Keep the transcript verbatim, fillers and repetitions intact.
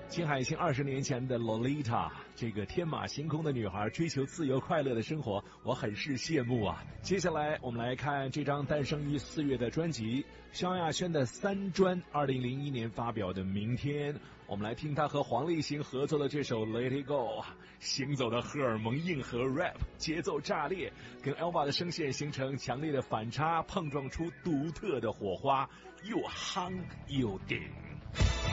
金海心二十年前的 Lolita， 这个天马行空的女孩追求自由快乐的生活，我很是羡慕啊。接下来我们来看这张诞生于四月的专辑，萧亚轩的三专，二零零一年发表的《明天》。我们来听她和黄立行合作的这首 Let It Go， 行走的荷尔蒙硬核 rap， 节奏炸裂，跟 Elva 的声线形成强烈的反差，碰撞出独特的火花，又夯又顶。